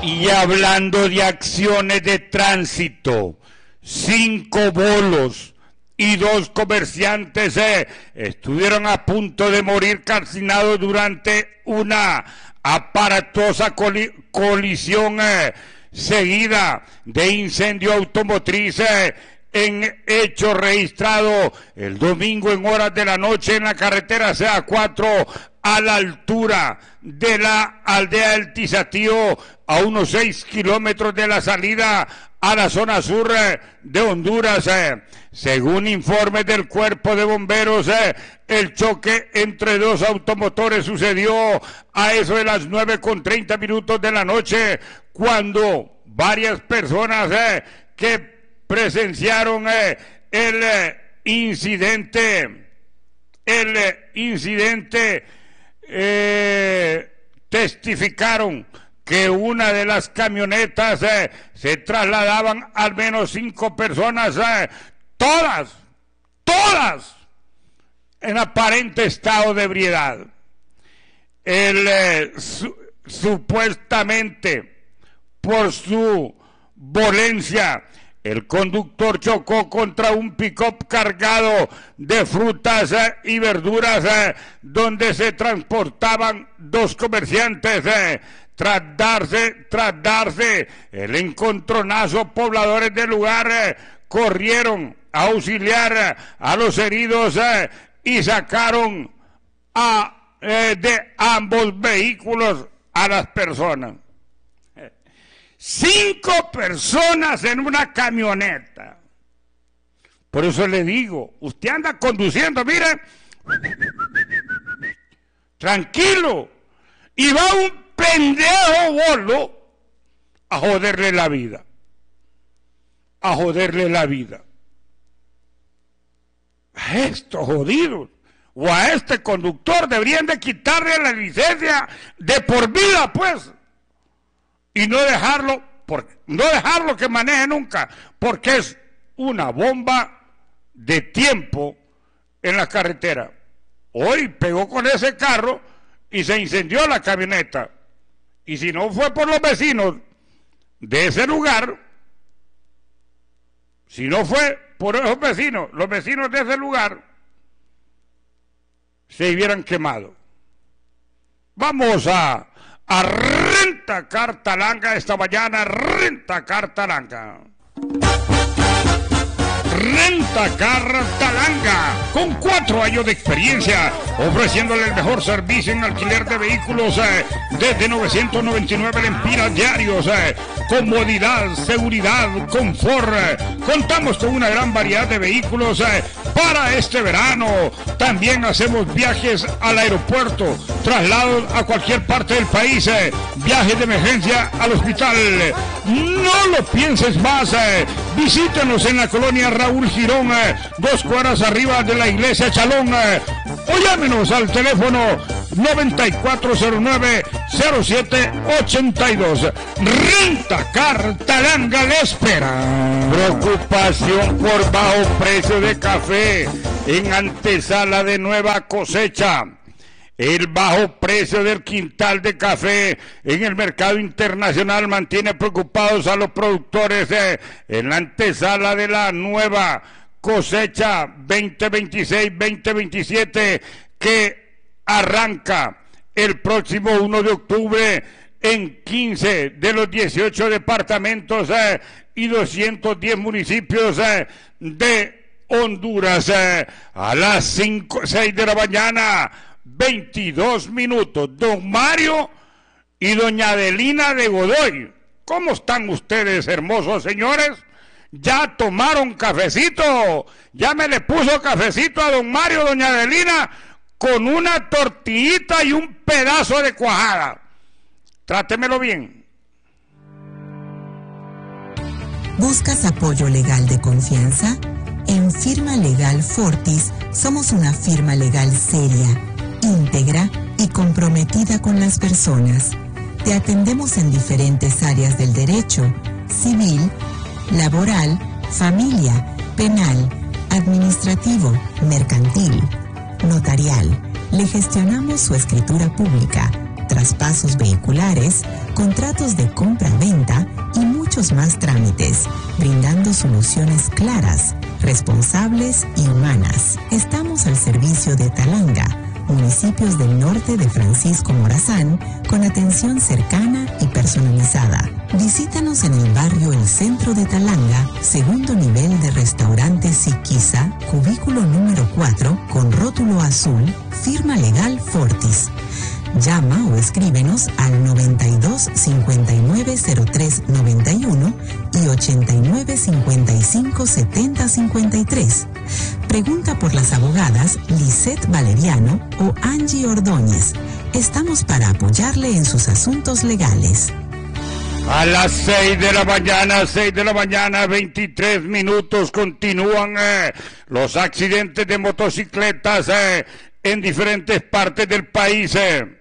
Y hablando de acciones de tránsito, 5 bolos y 2 comerciantes estuvieron a punto de morir calcinados durante una aparatosa colisión seguida de incendio automotriz en hecho registrado el domingo en horas de la noche en la carretera CA4 a la altura de la aldea del Tizatío, a unos 6 kilómetros de la salida a la zona sur de Honduras. Según informes del Cuerpo de Bomberos, el choque entre 2 automotores sucedió a eso de las 9:30 de la noche, cuando varias personas que presenciaron el incidente testificaron que una de las camionetas se trasladaban al menos 5 personas, todas en aparente estado de ebriedad. Supuestamente por su violencia, el conductor chocó contra un pick-up cargado de frutas y verduras donde se transportaban 2 comerciantes. Tras darse el encontronazo, pobladores del lugar corrieron a auxiliar a los heridos y sacaron de ambos vehículos a las personas. 5 personas en una camioneta. Por eso le digo, usted anda conduciendo, mire, tranquilo, y va un pendejo bolo a joderle la vida. A estos jodidos o a este conductor deberían de quitarle la licencia de por vida, pues. Y no dejarlo que maneje nunca, porque es una bomba de tiempo en la carretera. Hoy pegó con ese carro y se incendió la camioneta. Y si no fue por los vecinos de ese lugar, si no fue por esos vecinos, los vecinos de ese lugar se hubieran quemado. Vamos a Rentacar Talanga esta mañana. Rentacar Talanga. Rentacar Talanga, con 4 años de experiencia, ofreciéndole el mejor servicio en alquiler de vehículos desde 999 lempiras diarios, comodidad, seguridad, confort. Contamos con una gran variedad de vehículos para este verano. También hacemos viajes al aeropuerto, traslados a cualquier parte del país, viajes de emergencia al hospital. No lo pienses más, visítanos en la colonia Raúl Girón, 2 cuadras arriba de la iglesia Chalón, o llámenos al teléfono 9409-0782. Rentacar Talanga le espera. Preocupación por bajo precio de café en antesala de nueva cosecha. El bajo precio del quintal de café en el mercado internacional mantiene preocupados a los productores en la antesala de la nueva cosecha 2026-2027 que arranca el próximo 1 de octubre en 15 de los 18 departamentos y 210 municipios de Honduras. A las 6 de la mañana, 22 minutos. Don Mario y doña Adelina de Godoy, ¿cómo están ustedes, hermosos señores? ¿Ya tomaron cafecito? ¿Ya me le puso cafecito a don Mario, doña Adelina, con una tortillita y un pedazo de cuajada? Trátemelo bien. ¿Buscas apoyo legal de confianza? En Firma Legal Fortis somos una firma legal seria, íntegra y comprometida con las personas. Te atendemos en diferentes áreas del derecho: civil, laboral, familia, penal, administrativo, mercantil, notarial. Le gestionamos su escritura pública, traspasos vehiculares, contratos de compra-venta y muchos más trámites, brindando soluciones claras, responsables y humanas. Estamos al servicio de Talanga, municipios del norte de Francisco Morazán, con atención cercana y personalizada. Visítanos en el barrio El Centro de Talanga, segundo nivel de restaurante Siquisa, cubículo número 4, con rótulo azul, firma legal Fortis. Llama o escríbenos al 92 59 03 91 y 89 55 70 53. Pregunta por las abogadas Lisette Valeriano o Angie Ordóñez. Estamos para apoyarle en sus asuntos legales. A las 6 de la mañana, 23 minutos, continúan los accidentes de motocicletas en diferentes partes del país.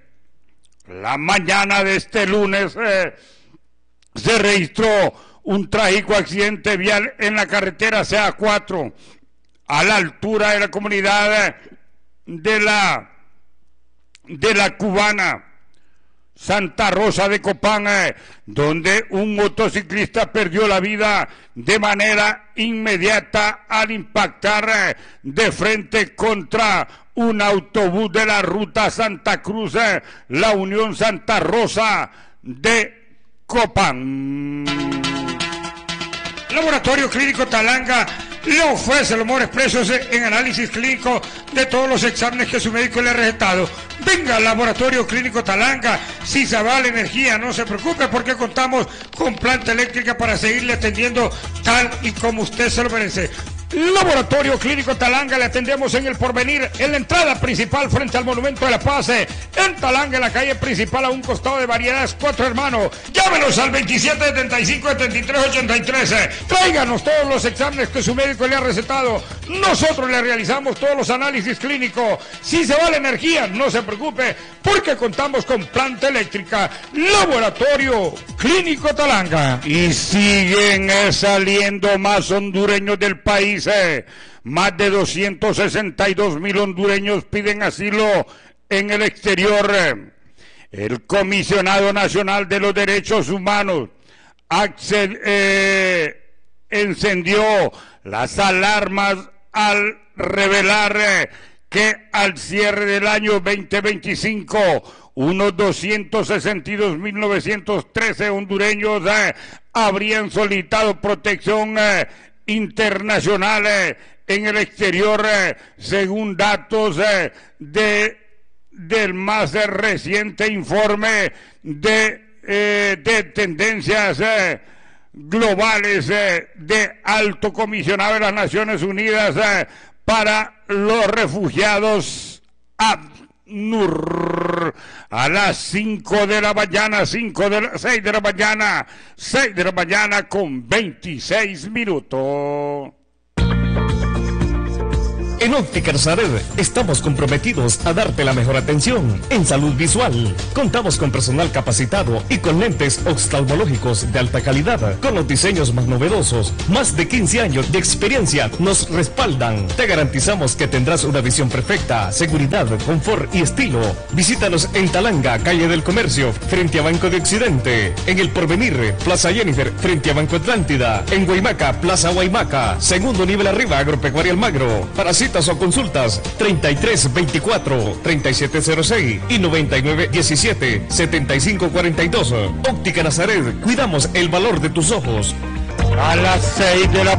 La mañana de este lunes se registró un trágico accidente vial en la carretera CA4 a la altura de la comunidad de la Cubana, Santa Rosa de Copán, donde un motociclista perdió la vida de manera inmediata al impactar de frente contra un autobús de la ruta Santa Cruz, la Unión Santa Rosa de Copán. Laboratorio Clínico Talanga le ofrece los mejores precios en análisis clínico de todos los exámenes que su médico le ha recetado. Venga al Laboratorio Clínico Talanga. Si se va la energía, no se preocupe, porque contamos con planta eléctrica para seguirle atendiendo tal y como usted se lo merece. Laboratorio Clínico Talanga, le atendemos en El Porvenir, en la entrada principal frente al Monumento de la Paz, en Talanga, en la calle principal, a un costado de Variedades Cuatro Hermanos. Llámenos al 2775-7383. Tráiganos todos los exámenes que su médico le ha recetado. Nosotros le realizamos todos los análisis clínicos. Si se va la energía, no se preocupe, porque contamos con planta eléctrica. Laboratorio Clínico Talanga. Y siguen saliendo más hondureños del país. Más de 262,000 hondureños piden asilo en el exterior. El Comisionado Nacional de los Derechos Humanos encendió las alarmas al revelar que al cierre del año 2025 unos 262,913 hondureños habrían solicitado protección internacional en el exterior, según datos del más reciente informe de tendencias globales de Alto Comisionado de las Naciones Unidas para los Refugiados, ACNUR. A las 6 de la mañana con 26 minutos. En Óptica Nazaret estamos comprometidos a darte la mejor atención en salud visual. Contamos con personal capacitado y con lentes oftalmológicos de alta calidad, con los diseños más novedosos. Más de 15 años de experiencia nos respaldan. Te garantizamos que tendrás una visión perfecta, seguridad, confort y estilo. Visítanos en Talanga, calle del Comercio, frente a Banco de Occidente. En El Porvenir, Plaza Jennifer, frente a Banco Atlántida. En Guaymaca, Plaza Guaymaca, segundo nivel arriba, Agropecuaria Almagro. Para citas o consultas 3324-3706 y 9917-7542. Óptica Nazaret, cuidamos el valor de tus ojos. A las 6 de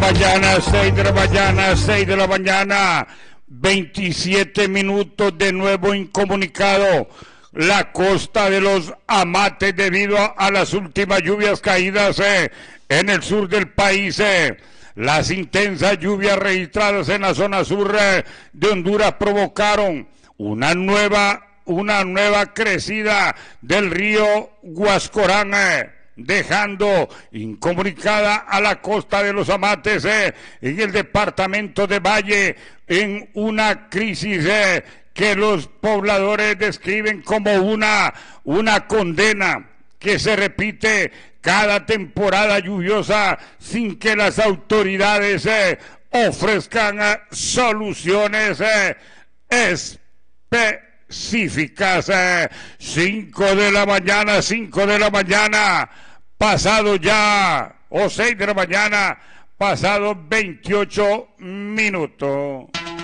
la mañana, 27 minutos, de nuevo incomunicado la costa de los Amates debido a las últimas lluvias caídas en el sur del país. Las intensas lluvias registradas en la zona sur de Honduras provocaron una nueva crecida del río Huascorán, dejando incomunicada a la costa de los Amates en el departamento de Valle en una crisis que los pobladores describen como una condena que se repite cada temporada lluviosa sin que las autoridades ofrezcan soluciones específicas. 5 de la mañana, pasado ya, o 6 de la mañana, pasado 28 minutos.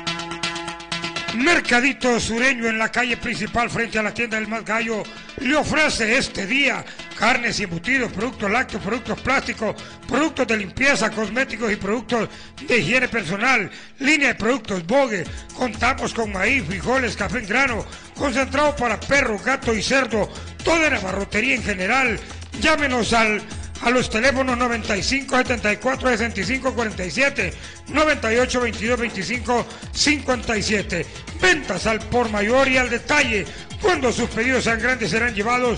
Mercadito Sureño en la calle principal frente a la tienda del Más Gallo le ofrece este día carnes y embutidos, productos lácteos, productos plásticos, productos de limpieza, cosméticos y productos de higiene personal, línea de productos Bogue. Contamos con maíz, frijoles, café en grano, concentrado para perro, gato y cerdo, toda la barrotería en general. Llámenos a los teléfonos 95 74 65 47, 98 22 25 57. Ventas al por mayor y al detalle. Cuando sus pedidos sean grandes serán llevados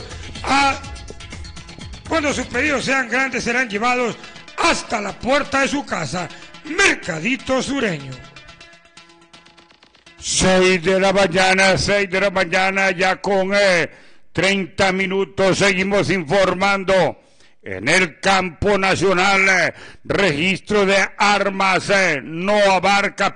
hasta la puerta de su casa. Mercadito Sureño. 6 de la mañana, ya con 30 minutos, seguimos informando. En el campo nacional, registro de armas no abarca,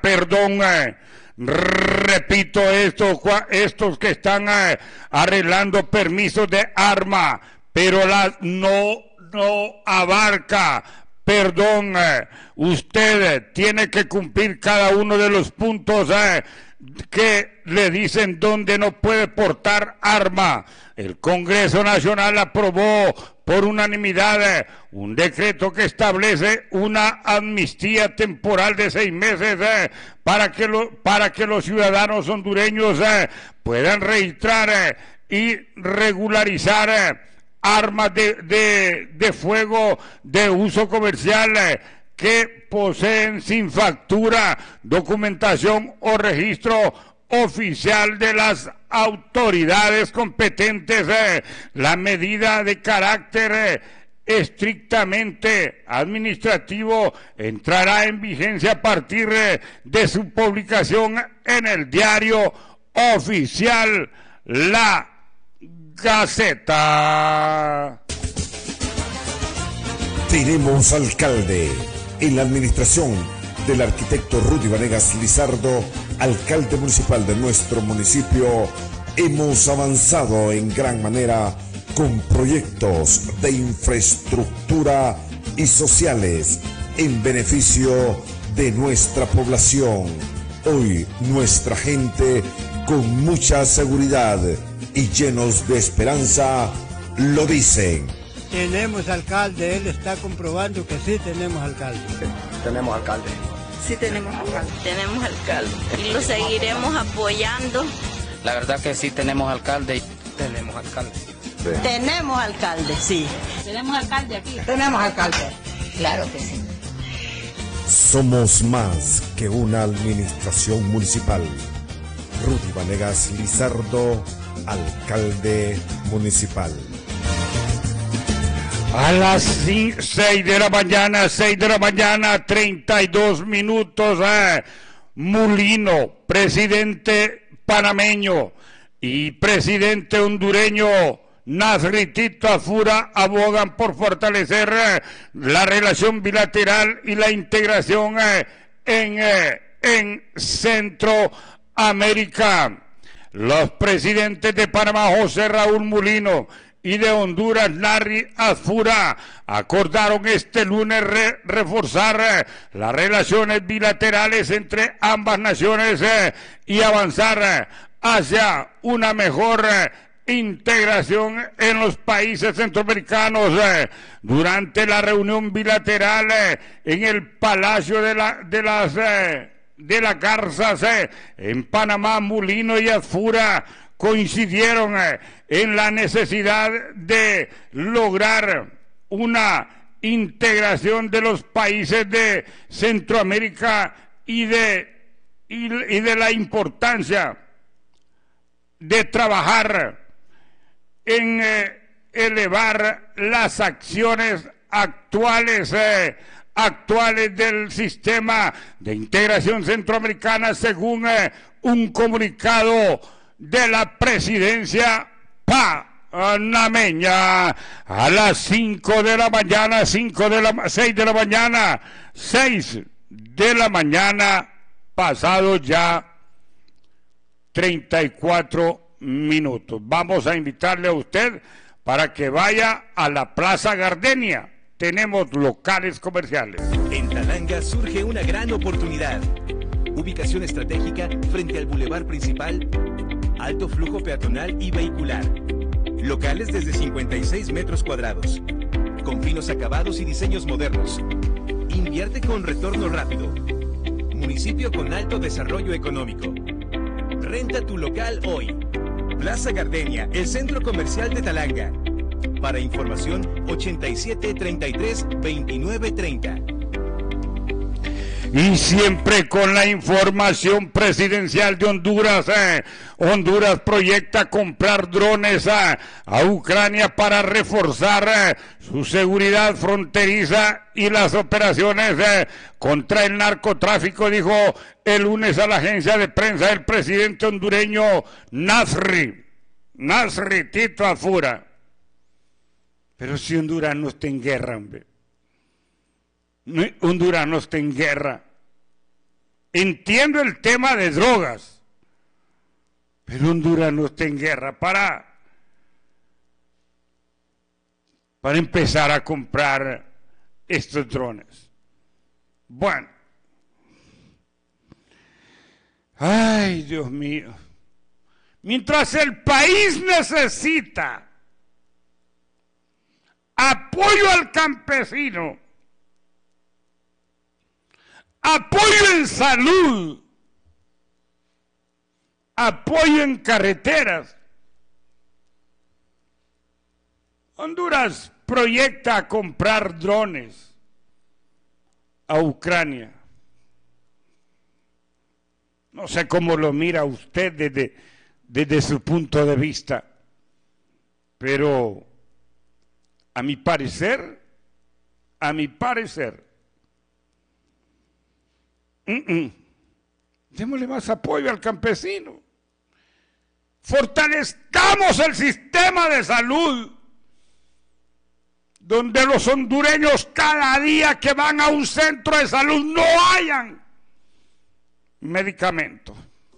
repito, estos que están arreglando permisos de arma, pero no abarca, usted tiene que cumplir cada uno de los puntos que le dicen dónde no puede portar arma. El Congreso Nacional aprobó por unanimidad un decreto que establece una amnistía temporal de 6 meses para que los ciudadanos hondureños puedan registrar y regularizar armas de fuego de uso comercial que poseen sin factura, documentación o registro oficial de las autoridades competentes. La medida de carácter estrictamente administrativo entrará en vigencia a partir de su publicación en el diario oficial La Gaceta. Tenemos alcalde en la administración del arquitecto Rudy Vanegas Lizardo, alcalde municipal de nuestro municipio. Hemos avanzado en gran manera con proyectos de infraestructura y sociales en beneficio de nuestra población. Hoy nuestra gente, con mucha seguridad y llenos de esperanza, lo dicen. Tenemos alcalde, él está comprobando que sí tenemos alcalde. Tenemos alcalde. Sí tenemos alcalde. Tenemos alcalde. Y lo seguiremos apoyando. La verdad que sí tenemos alcalde. Tenemos alcalde. Sí. Tenemos alcalde, sí. Tenemos alcalde aquí. Tenemos alcalde. Claro que sí. Somos más que una administración municipal. Rudy Vanegas Lizardo, alcalde municipal. A las 6 de la mañana, 32 minutos, Mulino, presidente panameño, y presidente hondureño Nasritito Afura abogan por fortalecer la relación bilateral y la integración en Centroamérica. Los presidentes de Panamá, José Raúl Mulino, y de Honduras, Narri Afura, acordaron este lunes reforzar las relaciones bilaterales entre ambas naciones y avanzar hacia una mejor integración en los países centroamericanos. Durante la reunión bilateral en el Palacio de las Garzas en Panamá, Mulino y Afura coincidieron en la necesidad de lograr una integración de los países de Centroamérica y de la importancia de trabajar en elevar las acciones actuales del sistema de integración centroamericana, según un comunicado de la presidencia panameña. A las 6 de la mañana, pasado ya 34 minutos. Vamos a invitarle a usted para que vaya a la Plaza Gardenia. Tenemos locales comerciales. En Talanga surge una gran oportunidad. Ubicación estratégica frente al bulevar principal, alto flujo peatonal y vehicular. Locales desde 56 metros cuadrados, con finos acabados y diseños modernos. Invierte con retorno rápido. Municipio con alto desarrollo económico. Renta tu local hoy. Plaza Gardenia, el centro comercial de Talanga. Para información, 87 33 29 30. Y siempre con la información presidencial de Honduras. Honduras proyecta comprar drones a Ucrania para reforzar su seguridad fronteriza y las operaciones contra el narcotráfico, dijo el lunes a la agencia de prensa el presidente hondureño Nasri Tito Afura. Pero si Honduras no está en guerra, hombre. Honduras no está en guerra. Entiendo el tema de drogas, pero Honduras no está en guerra para empezar a comprar estos drones. Bueno. Ay, Dios mío. Mientras el país necesita apoyo al campesino, apoyo en salud, apoyo en carreteras, Honduras proyecta comprar drones a Ucrania. No sé cómo lo mira usted desde su punto de vista, pero a mi parecer, démosle más apoyo al campesino. Fortalezcamos el sistema de salud, donde los hondureños cada día que van a un centro de salud no hayan medicamentos.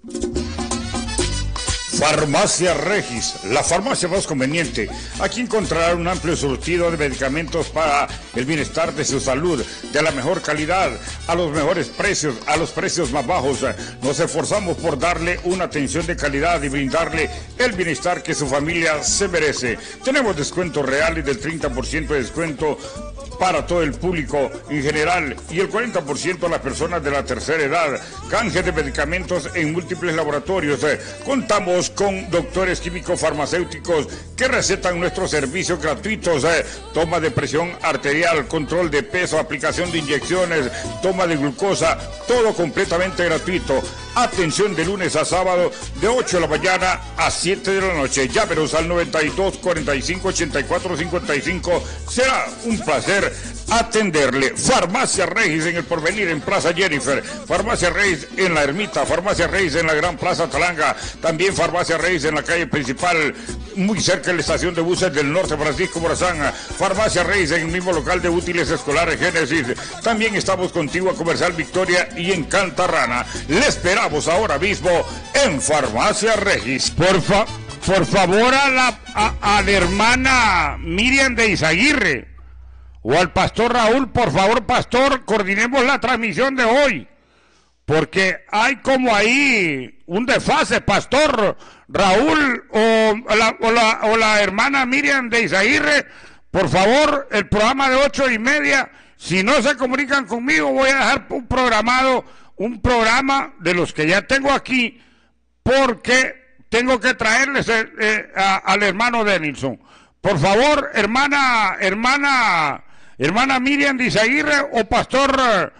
Farmacia Regis, la farmacia más conveniente. Aquí encontrará un amplio surtido de medicamentos para el bienestar de su salud, de la mejor calidad, a los mejores precios, a los precios más bajos. Nos esforzamos por darle una atención de calidad y brindarle el bienestar que su familia se merece. Tenemos descuentos reales del 30% de descuento para todo el público en general y el 40% a las personas de la tercera edad. Canje de medicamentos en múltiples laboratorios. Contamos con doctores químicos farmacéuticos que recetan nuestros servicios gratuitos. Toma de presión arterial, control de peso, aplicación de inyecciones, toma de glucosa, todo completamente gratuito. Atención de lunes a sábado de 8 de la mañana a 7 de la noche. Llámenos al 92 45 84 55. Será un placer atenderle. Farmacia Regis en el Porvenir, en Plaza Jennifer. Farmacia Regis en la Ermita. Farmacia Regis en la Gran Plaza Talanga. También Farmacia Regis en la calle principal, muy cerca de la estación de buses del Norte Francisco Morazán. Farmacia Regis en el mismo local de útiles escolares Génesis. También estamos contigo a Comercial Victoria y en Cantarrana. Le esperamos ahora mismo en Farmacia Regis. Por favor a la hermana Miriam de Izaguirre o al pastor Raúl, por favor, pastor, coordinemos la transmisión de hoy, porque hay como ahí un desfase, pastor Raúl o la hermana Miriam de Izaguirre. Por favor, el programa de 8:30, si no se comunican conmigo, voy a dejar un programa de los que ya tengo aquí, porque tengo que traerles al hermano Denilson. Por favor, hermana Miriam de Izaguirre o pastor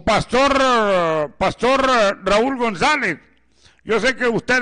Raúl González. Yo sé que usted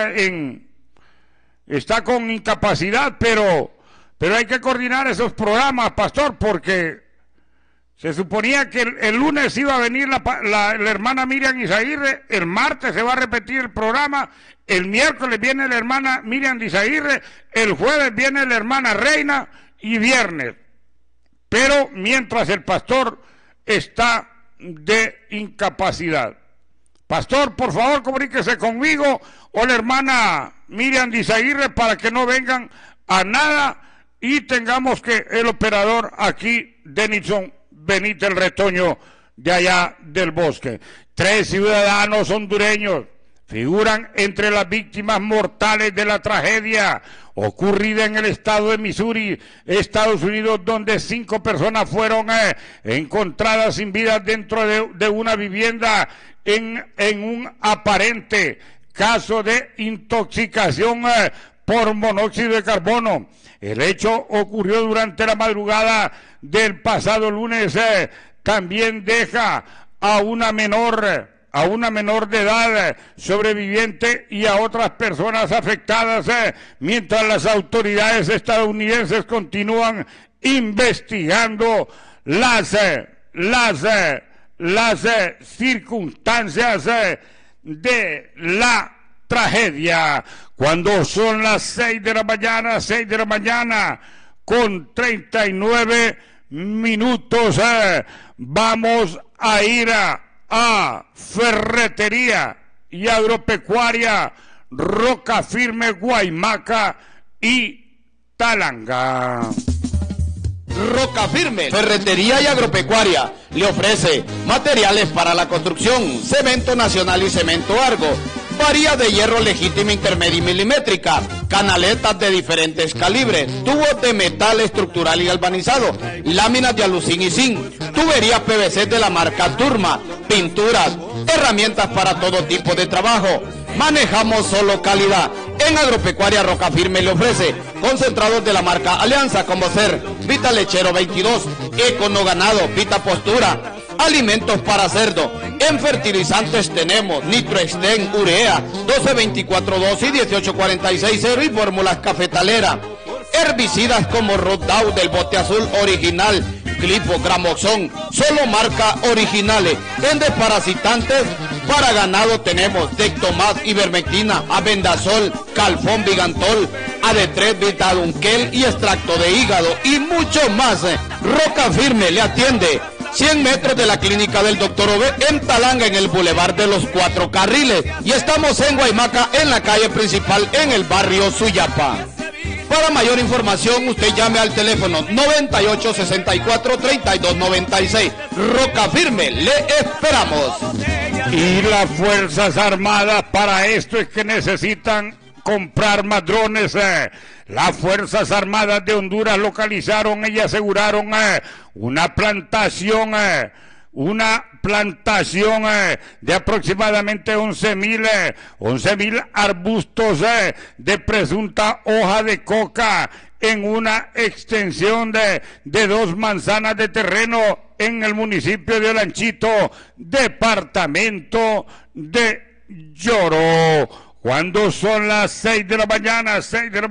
está con incapacidad, pero hay que coordinar esos programas, pastor, porque se suponía que el lunes iba a venir la hermana Miriam Izaguirre, el martes se va a repetir el programa, el miércoles viene la hermana Miriam Izaguirre, el jueves viene la hermana Reina y viernes. Pero mientras el pastor está de incapacidad. Pastor, por favor, comuníquese conmigo o la hermana Miriam Dizaguirre para que no vengan a nada y tengamos que el operador aquí, Denison Benítez Retoño, de allá del Bosque. 3 ciudadanos hondureños figuran entre las víctimas mortales de la tragedia ocurrida en el estado de Missouri, Estados Unidos, donde 5 personas fueron encontradas sin vida dentro de una vivienda en un aparente caso de intoxicación por monóxido de carbono. El hecho ocurrió durante la madrugada del pasado lunes. También deja a una menor de edad sobreviviente y a otras personas afectadas, mientras las autoridades estadounidenses continúan investigando las circunstancias de la tragedia. Cuando son las 6 de la mañana con 39 minutos, vamos a ir a Ferretería y Agropecuaria Roca Firme, Guaymaca y Talanga. Roca Firme, Ferretería y Agropecuaria le ofrece materiales para la construcción, cemento nacional y cemento Argo, varillas de hierro legítima intermedia y milimétrica, canaletas de diferentes calibres, tubos de metal estructural y galvanizado, láminas de alucín y zinc, tuberías PVC de la marca Turma, pinturas, herramientas para todo tipo de trabajo. Manejamos solo calidad. En Agropecuaria Roca Firme le ofrece concentrados de la marca Alianza, como ser Vita Lechero 22, Econo Ganado, Vita Postura, alimentos para cerdo. En fertilizantes tenemos Nitroexten, Urea, 12-24-2 y 18-46-0 y fórmulas cafetalera. Herbicidas como Roundup del bote azul original, Glifo, Gramoxón, solo marca originales. En desparasitantes para ganado tenemos Dectomax, Ivermectina, Abendazol, Calfón, Vigantol, AD3, Vitadunquel y extracto de hígado y mucho más. Roca Firme le atiende 100 metros de la clínica del Dr. Ove en Talanga, en el Boulevard de los 4 Carriles, y estamos en Guaymaca, en la calle principal, en el barrio Suyapa. Para mayor información, usted llame al teléfono 9864-3296. Roca Firme, le esperamos. Y las Fuerzas Armadas para esto es que necesitan comprar más drones. Las Fuerzas Armadas de Honduras localizaron y aseguraron una plantación de aproximadamente 11,000 arbustos de presunta hoja de coca en una extensión de 2 manzanas de terreno en el municipio de Olanchito, departamento de Lloro. Cuando son las 6 de la mañana,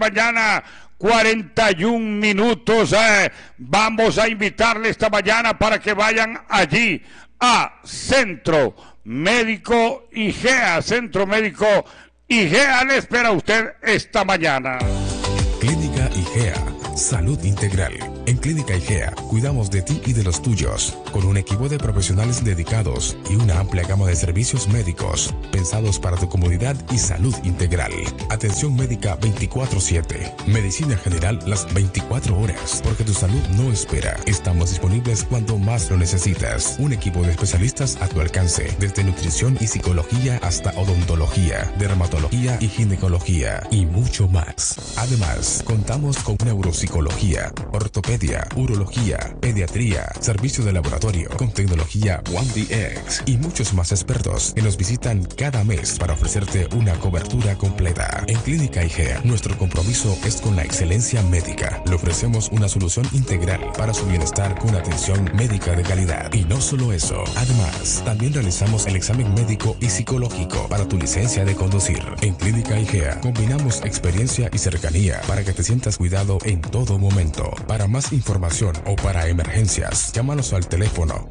41 minutos, vamos a invitarle esta mañana para que vayan allí a Centro Médico IGEA. Centro Médico IGEA le espera a usted esta mañana. Clínica IGEA, salud integral. En Clínica IGEA cuidamos de ti y de los tuyos, con un equipo de profesionales dedicados y una amplia gama de servicios médicos pensados para tu comodidad y salud integral. Atención médica 24/7, medicina general las 24 horas, porque tu salud no espera. Estamos disponibles cuando más lo necesitas. Un equipo de especialistas a tu alcance, desde nutrición y psicología hasta odontología, dermatología y ginecología y mucho más. Además, contamos con neuropsicología, ortopedia, urología, pediatría, servicio de laboratorio con tecnología 1DX y muchos más expertos que nos visitan cada mes para ofrecerte una cobertura completa. En Clínica IGEA, nuestro compromiso es con la excelencia médica. Le ofrecemos una solución integral para su bienestar con atención médica de calidad. Y no solo eso, además, también realizamos el examen médico y psicológico para tu licencia de conducir. En Clínica IGEA combinamos experiencia y cercanía para que te sientas cuidado en todo momento. Para más información o para emergencias, llámanos al teléfono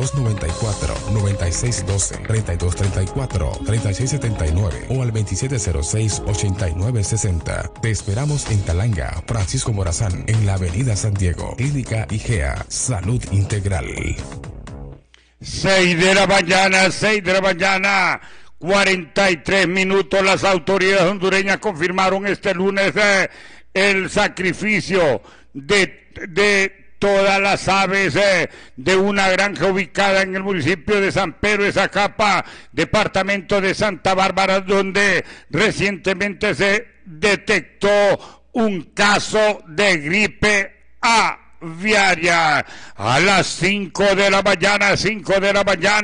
3294-9612, 3234-3679 o al 2706-8960. Te esperamos en Talanga, Francisco Morazán, en la avenida San Diego. Clínica IGEA, salud integral. 6 de la mañana, 43 minutos. Las autoridades hondureñas confirmaron este lunes el sacrificio de todas las aves de una granja ubicada en el municipio de San Pedro de Zacapa, departamento de Santa Bárbara, donde recientemente se detectó un caso de gripe aviaria. A las 5 de la mañana, 6 de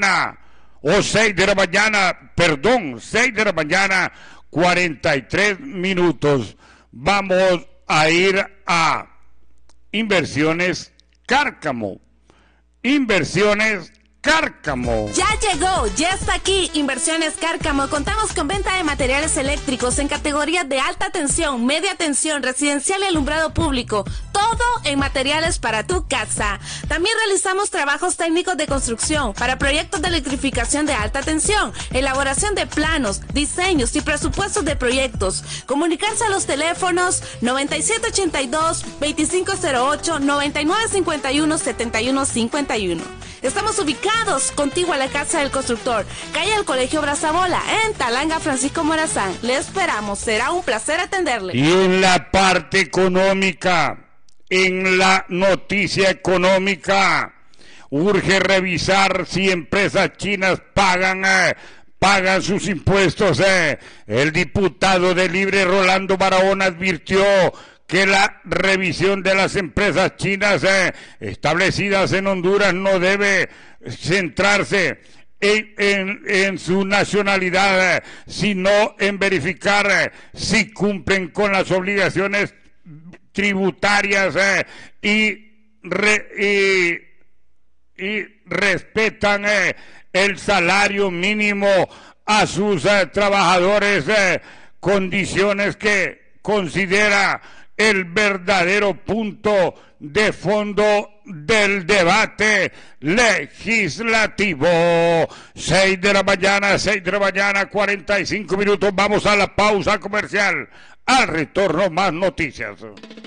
la mañana, 43 minutos. Vamos a ir a Inversiones Cárcamo. Ya llegó, ya está aquí Inversiones Cárcamo. Contamos con venta de materiales eléctricos en categorías de alta tensión, media tensión, residencial y alumbrado público. Todo en materiales para tu casa. También realizamos trabajos técnicos de construcción para proyectos de electrificación de alta tensión, elaboración de planos, diseños y presupuestos de proyectos. Comunicarse a los teléfonos 9782-2508, 9951-7151. Estamos ubicados contigo a la Casa del Constructor, calle del Colegio Brazabola, en Talanga, Francisco Morazán. Le esperamos, será un placer atenderle. Y en la parte económica, en la noticia económica, urge revisar si empresas chinas pagan sus impuestos. El diputado de Libre, Rolando Barahona, advirtió que la revisión de las empresas chinas establecidas en Honduras no debe centrarse en su nacionalidad, sino en verificar si cumplen con las obligaciones tributarias y respetan el salario mínimo a sus trabajadores, condiciones que considera el verdadero punto de fondo del debate legislativo. 6 de la mañana, 45 minutos. Vamos a la pausa comercial. Al retorno, más noticias.